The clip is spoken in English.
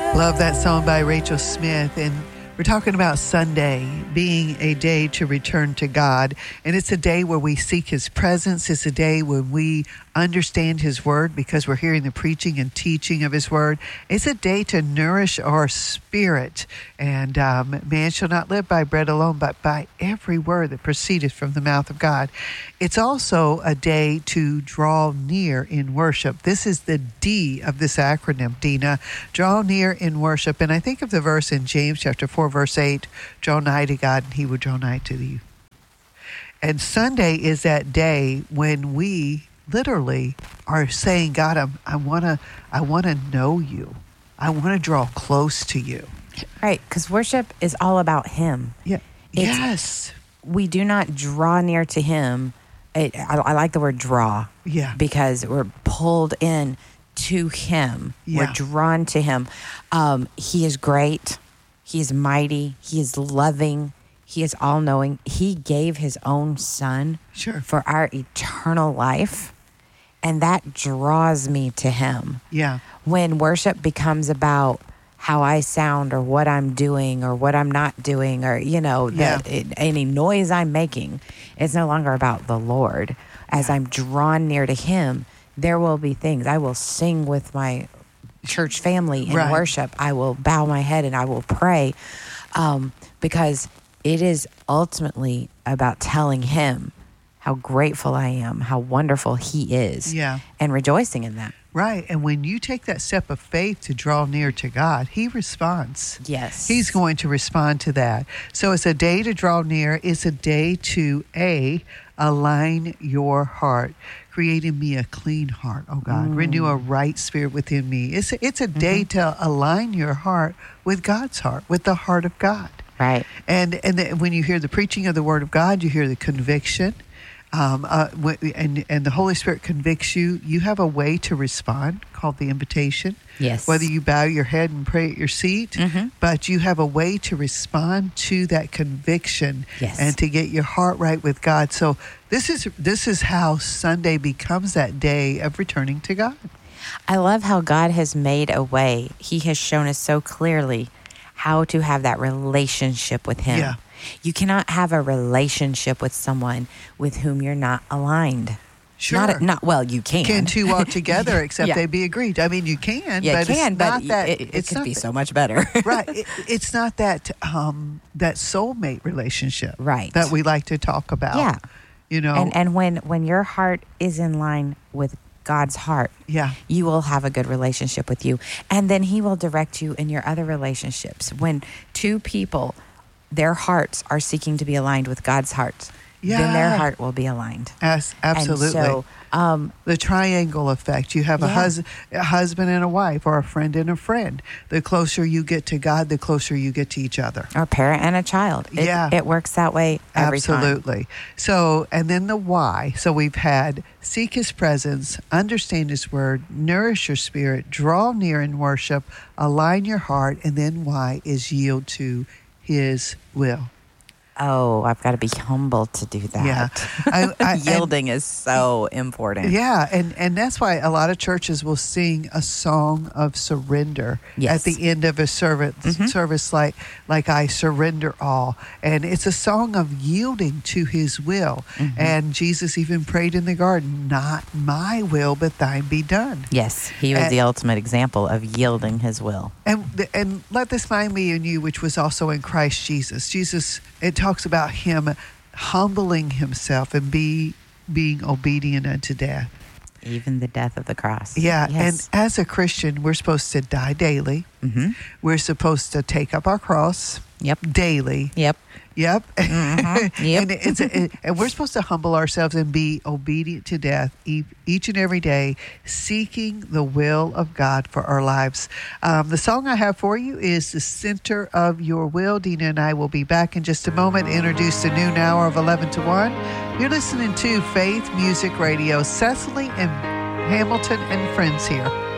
Love that song by Rachel Smith. And we're talking about Sunday being a day to return to God. And it's a day where we seek His presence. It's a day when we understand His Word because we're hearing the preaching and teaching of His Word. It's a day to nourish our spirit. And man shall not live by bread alone, but by every word that proceedeth from the mouth of God. It's also a day to draw near in worship. This is the D of this acronym, Dina. Draw near in worship. And I think of the verse in James chapter 4, verse 8, draw nigh to God and He will draw nigh to you. And Sunday is that day when we literally are saying, God, I want to know you. I want to draw close to you. Right, because worship is all about Him. Yeah. Yes. We do not draw near to Him. I like the word draw. Yeah. Because we're pulled in to Him. Yeah. We're drawn to Him. He is great. He is mighty. He is loving. He is all-knowing. He gave His own Son for our eternal life. And that draws me to Him. Yeah. When worship becomes about how I sound or what I'm doing or what I'm not doing or, any noise I'm making, it's no longer about the Lord. As I'm drawn near to Him, there will be things. I will sing with my church family in worship. I will bow my head and I will pray because it is ultimately about telling Him how grateful I am, how wonderful He is, and rejoicing in that. Right. And when you take that step of faith to draw near to God, He responds. Yes. He's going to respond to that. So it's a day to draw near. It's a day to, align your heart. Create in me a clean heart, oh God. Renew a right spirit within me. It's a day to align your heart with God's heart, with the heart of God. Right. And when you hear the preaching of the Word of God, you hear the conviction. And the Holy Spirit convicts you. You have a way to respond called the invitation. Yes. Whether you bow your head and pray at your seat, but you have a way to respond to that conviction and to get your heart right with God. So this is how Sunday becomes that day of returning to God. I love how God has made a way. He has shown us so clearly how to have that relationship with Him. Yeah. You cannot have a relationship with someone with whom you're not aligned. Sure. You can. Can two walk together except they be agreed? I mean, you can, yeah, but can, it's not that. It could be so much better. Right. It's not that that soulmate relationship that we like to talk about. Yeah. And when your heart is in line with God's heart, you will have a good relationship with you. And then He will direct you in your other relationships. When two people, their hearts are seeking to be aligned with God's heart, then their heart will be aligned. Yes, absolutely. And so, the triangle effect. You have a husband and a wife, or a friend and a friend. The closer you get to God, the closer you get to each other. Or a parent and a child. It works that way every time. Absolutely. So, and then the why. So we've had seek His presence, understand His word, nourish your spirit, draw near in worship, align your heart, and then why is yield to His will. Oh, I've got to be humble to do that. Yeah. Yielding is so important. Yeah, and that's why a lot of churches will sing a song of surrender at the end of a service like I surrender all. And it's a song of yielding to His will. And Jesus even prayed in the garden, not my will, but thine be done. Yes, He was the ultimate example of yielding His will. And let this mind be in you, which was also in Christ Jesus. Jesus, it talks about Him humbling Himself and being obedient unto death. Even the death of the cross. Yeah, yes. And as a Christian, we're supposed to die daily. We're supposed to take up our cross daily. Yep. And we're supposed to humble ourselves and be obedient to death each and every day, seeking the will of God for our lives. The song I have for you is The Center of Your Will. Dina and I will be back in just a moment to introduce the noon hour of 11 to 1. You're listening to Faith Music Radio. Cecily and Hamilton and friends here.